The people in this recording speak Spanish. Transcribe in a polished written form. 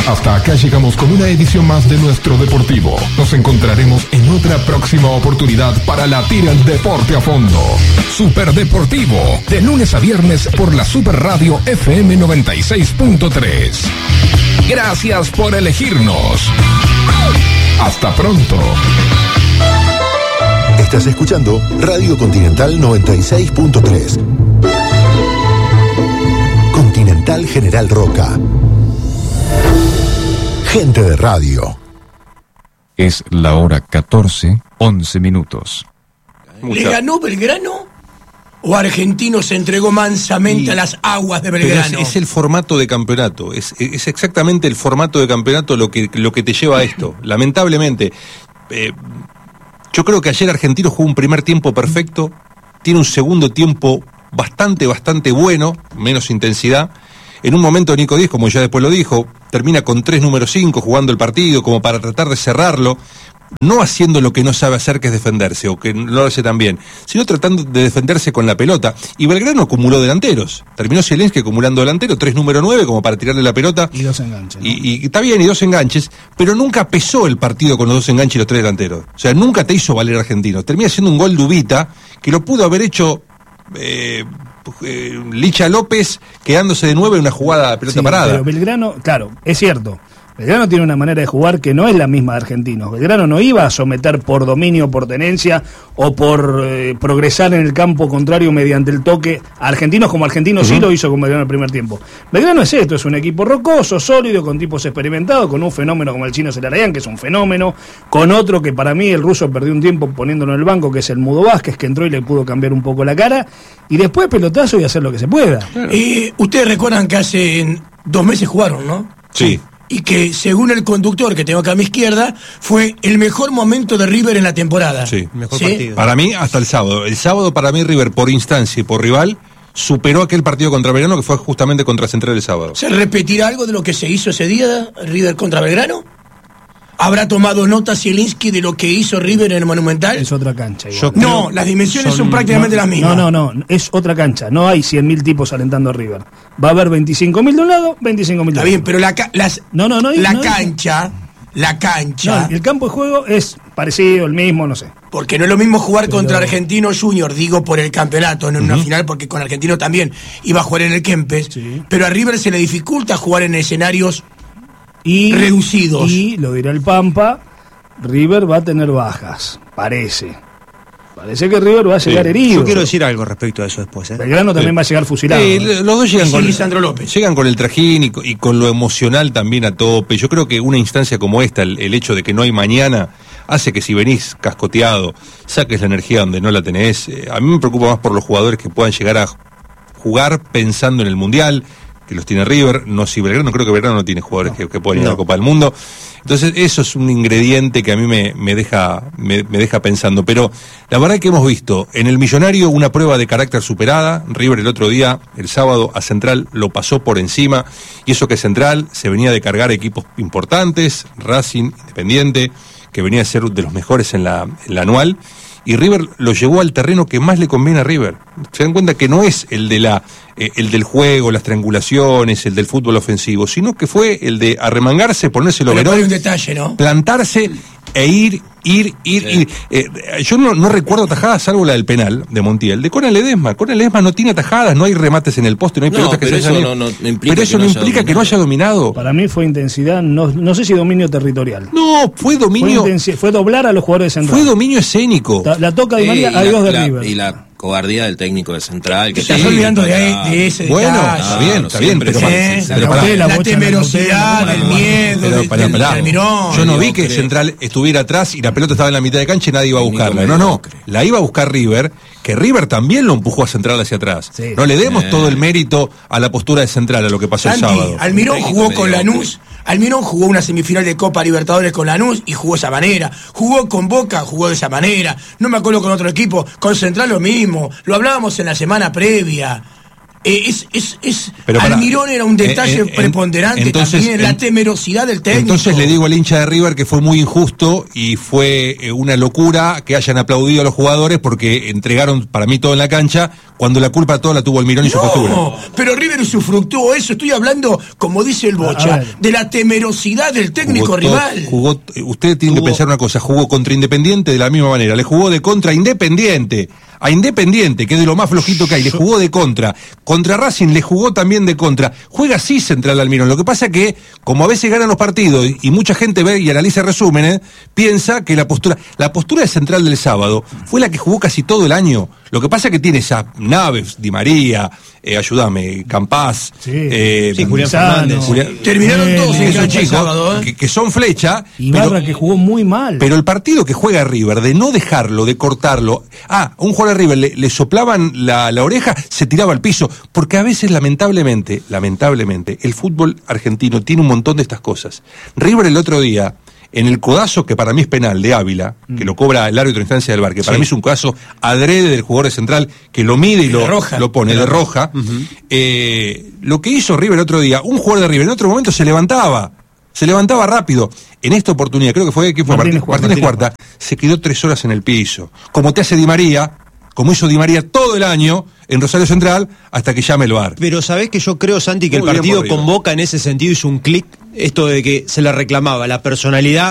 Hasta acá llegamos con una edición más de Nuestro Deportivo. Nos encontraremos en otra próxima oportunidad para latir el deporte a fondo. Super Deportivo, de lunes a viernes por la Super Radio FM 96.3. Gracias por elegirnos. Hasta pronto. Estás escuchando Radio Continental 96.3. Continental General Roca. Gente de radio. Es la hora 14:11. ¿Le ganó Belgrano? ¿O Argentino se entregó mansamente a las aguas de Belgrano? Es el formato de campeonato, es exactamente el formato de campeonato lo que te lleva a esto. Lamentablemente, yo creo que ayer Argentino jugó un primer tiempo perfecto, tiene un segundo tiempo bastante bueno, menos intensidad. En un momento Nico Díez, como ya después lo dijo, termina con 3 número 5 jugando el partido como para tratar de cerrarlo. No haciendo lo que no sabe hacer, que es defenderse, o que no lo hace tan bien, sino tratando de defenderse con la pelota. Y Belgrano acumuló delanteros. Terminó Zielinski acumulando delanteros, 3 número 9 como para tirarle la pelota. Y 2 enganches, ¿no? Y está bien, y 2 enganches, pero nunca pesó el partido con los 2 enganches y los 3 delanteros. O sea, nunca te hizo valer Argentino. Termina siendo un gol de Ubita, que lo pudo haber hecho Licha López, quedándose de 9 en una jugada de pelota parada. Pero Belgrano, claro, es cierto. Belgrano tiene una manera de jugar que no es la misma de Argentinos. Belgrano no iba a someter por dominio, por tenencia o por progresar en el campo contrario mediante el toque a Argentinos, como Argentinos sí lo hizo con Belgrano en el primer tiempo. Belgrano es esto, es un equipo rocoso, sólido, con tipos experimentados, con un fenómeno como el chino Celarayán, que es un fenómeno, con otro que para mí el ruso perdió un tiempo poniéndolo en el banco, que es el Mudo Vázquez, que entró y le pudo cambiar un poco la cara, y después pelotazo y hacer lo que se pueda. Claro. Ustedes recuerdan que hace 2 meses jugaron, ¿no? Sí. Y que según el conductor que tengo acá a mi izquierda, fue el mejor momento de River en la temporada. Sí, mejor partido. Para mí, hasta el sábado. El sábado, para mí, River, por instancia y por rival, superó aquel partido contra Belgrano que fue justamente contra Central el sábado. ¿Se repetirá algo de lo que se hizo ese día, River contra Belgrano? ¿Habrá tomado nota Zielinski de lo que hizo River en el Monumental? Es otra cancha. No, las dimensiones son prácticamente las mismas. No, es otra cancha. No hay 100.000 tipos alentando a River. Va a haber 25.000 de un lado, 25.000 de otro. Está bien, pero la cancha... No, el campo de juego es parecido, el mismo, no sé. Porque no es lo mismo jugar contra Argentino Junior, digo por el campeonato, no en una final, porque con Argentino también iba a jugar en el Kempes, pero a River se le dificulta jugar en escenarios reducidos. Y, lo dirá el Pampa, River va a tener bajas, parece que River va a llegar herido. Yo quiero decir algo respecto a eso después. Belgrano también va a llegar fusilado. Los dos llegan con Lisandro López. Llegan con el trajín y con lo emocional también a tope. Yo creo que una instancia como esta, el hecho de que no hay mañana, hace que si venís cascoteado, saques la energía donde no la tenés. A mí me preocupa más por los jugadores que puedan llegar a jugar pensando en el Mundial, que los tiene River. No, si Belgrano, creo que Belgrano no tiene jugadores que puedan ir a la Copa del Mundo. Entonces eso es un ingrediente que a mí me deja pensando. Pero la verdad es que hemos visto en el Millonario una prueba de carácter superada. River el otro día, el sábado, a Central lo pasó por encima, y eso que Central se venía de cargar equipos importantes, Racing, Independiente, que venía a ser de los mejores en la anual, y River lo llevó al terreno que más le conviene a River. Se dan cuenta que no es el del juego, las triangulaciones, el del fútbol ofensivo, sino que fue el de arremangarse, ponerse el overol, un detalle, ¿no? Plantarse e ir. Yo no recuerdo atajadas, salvo la del penal de Montiel, de Conan Ledesma. Conan Ledesma no tiene atajadas, no hay remates en el poste, no hay pelotas que se hayan ido. Pero eso no implica que no haya dominado. Para mí fue intensidad, no sé si dominio territorial. No, fue dominio. Fue doblar a los jugadores de Central. Fue dominio escénico. La toca Di María, adiós de River. Y la cobardía del técnico de Central. Que estás olvidando de ese bueno, detalle. está bien, pero la temerosidad, el miedo. Yo no vi que Central estuviera atrás y la pelota estaba en la mitad de cancha y nadie iba a buscarla. No, la iba a buscar River, que River también lo empujó a Central hacia atrás. Sí. No le demos todo el mérito a la postura de Central, a lo que pasó el sábado. Almirón jugó con Lanús. Almirón jugó una semifinal de Copa Libertadores con Lanús y jugó de esa manera. Jugó con Boca, jugó de esa manera. No me acuerdo con otro equipo. Con Central lo mismo. Lo hablábamos en la semana previa. Pero Almirón era un detalle preponderante entonces, también, la temerosidad del técnico. Entonces le digo al hincha de River que fue muy injusto y fue una locura que hayan aplaudido a los jugadores porque entregaron para mí todo en la cancha, cuando la culpa toda la tuvo Almirón y su postura. No, pero River usufructuó eso. Estoy hablando, como dice el Bocha, de la temerosidad del técnico rival. Usted tiene que pensar una cosa, jugó contra Independiente de la misma manera, le jugó de contra Independiente, que es de lo más flojito que hay, le jugó de contra Racing le jugó también de contra, juega así Central Almirón. Lo que pasa que, como a veces ganan los partidos y mucha gente ve y analiza resúmenes, piensa que la postura de Central del sábado fue la que jugó casi todo el año. Lo que pasa que tiene esas naves, Di María, Campás, Julián Fernández. Terminaron todos en cancha el sábado, que son flecha. Ibarra que jugó muy mal. Pero el partido que juega River, de no dejarlo, de cortarlo, un jugador de River le soplaban la oreja, se tiraba al piso, porque a veces lamentablemente, el fútbol argentino tiene un montón de estas cosas. River el otro día, en el codazo que para mí es penal de Ávila, que lo cobra el árbitro de instancia del VAR, que para mí es un codazo adrede del jugador de Central, que lo mide y lo pone de roja. Lo que hizo River el otro día, un jugador de River en otro momento se levantaba rápido. En esta oportunidad, creo que fue Martínez Cuarta, se quedó 3 horas en el piso. Como te hace Di María, como hizo Di María todo el año en Rosario Central, hasta que llame el VAR. Pero ¿sabés que yo creo, Santi, que el partido con Boca en ese sentido hizo un clic? Esto de que se le reclamaba la personalidad